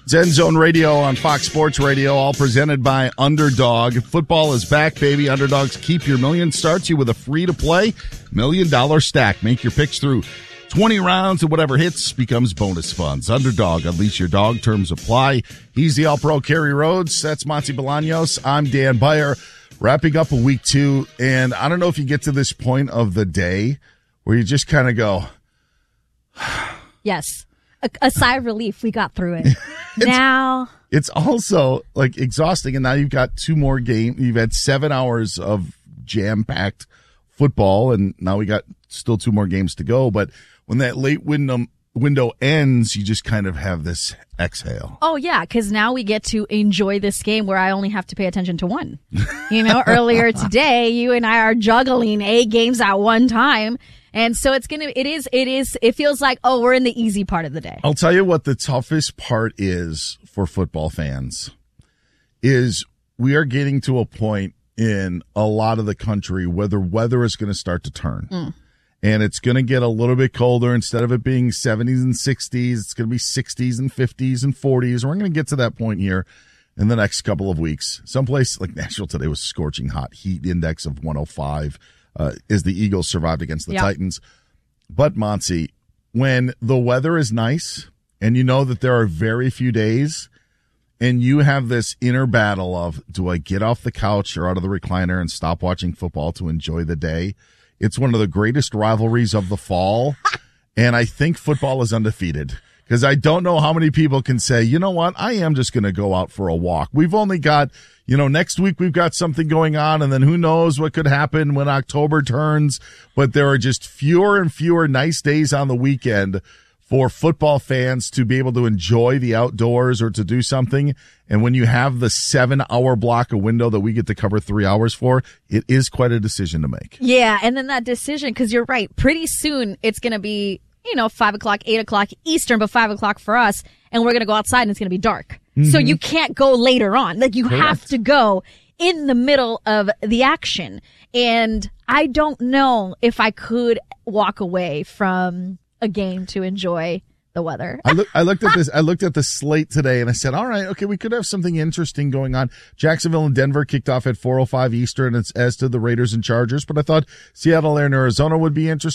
Zen Zone Radio on Fox Sports Radio, all presented by Underdog. Football is back, baby. Underdogs keep your million. Starts you with a free-to-play $1 million stack. Make your picks through 20 rounds, and whatever hits becomes bonus funds. Underdog, unleash your dog. Terms apply. He's the All-Pro Kerry Rhodes. That's Monty Bolaños. I'm Dan Beyer. Wrapping up a week 2, and I don't know if you get to this point of the day where you just kind of go, yes. A sigh of relief. We got through it. Now. It's also like exhausting. And now you've got 2 more games. You've had 7 hours of jam-packed football. And now we got still 2 more games to go. But when that late window ends, you just kind of have this exhale. Oh, yeah. Because now we get to enjoy this game where I only have to pay attention to one. Earlier today, you and I are juggling 8 games at one time. And so it feels like, we're in the easy part of the day. I'll tell you what the toughest part is for football fans is we are getting to a point in a lot of the country where the weather is going to start to turn. And it's going to get a little bit colder. Instead of it being 70s and 60s, it's going to be 60s and 50s and 40s. We're going to get to that point here in the next couple of weeks. Someplace like Nashville today was scorching hot, heat index of 105. As the Eagles survived against the Titans. But, Monty, when the weather is nice and you know that there are very few days and you have this inner battle of, do I get off the couch or out of the recliner and stop watching football to enjoy the day? It's one of the greatest rivalries of the fall, and I think football is undefeated. Because I don't know how many people can say, you know what, I am just going to go out for a walk. We've only got, next week we've got something going on, and then who knows what could happen when October turns. But there are just fewer and fewer nice days on the weekend for football fans to be able to enjoy the outdoors or to do something. And when you have the 7-hour block of window that we get to cover 3 hours for, it is quite a decision to make. Yeah, and then that decision, because you're right, pretty soon it's going to be 5 o'clock, 8 o'clock Eastern, but 5 o'clock for us, and we're going to go outside and it's going to be dark. So you can't go later on. Like, you have to go in the middle of the action. And I don't know if I could walk away from a game to enjoy the weather. I looked at this. I looked at the slate today and I said, all right, okay, we could have something interesting going on. Jacksonville and Denver kicked off at 4:05 Eastern as to the Raiders and Chargers, but I thought Seattle and Arizona would be interesting.